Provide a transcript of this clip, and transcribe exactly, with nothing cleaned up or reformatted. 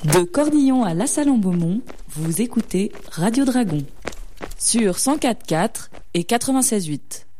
De Cordillon à La Salle-en-Beaumont, vous écoutez Radio Dragon sur cent quatre virgule quatre et quatre-vingt-seize virgule huit.